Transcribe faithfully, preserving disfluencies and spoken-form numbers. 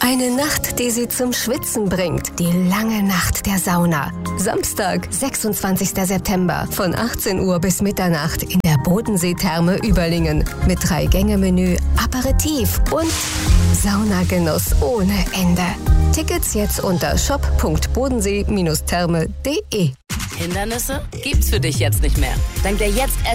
Eine Nacht, die Sie zum Schwitzen bringt. Die lange Nacht der Sauna. Samstag, sechsundzwanzigster September von achtzehn Uhr bis Mitternacht in der Bodensee-Therme Überlingen. Mit Drei-Gänge-Menü, Aperitif und Saunagenuss ohne Ende. Tickets jetzt unter shop punkt bodensee Bindestrich therme punkt de. Hindernisse gibt's für dich jetzt nicht mehr. Dank der Jetzt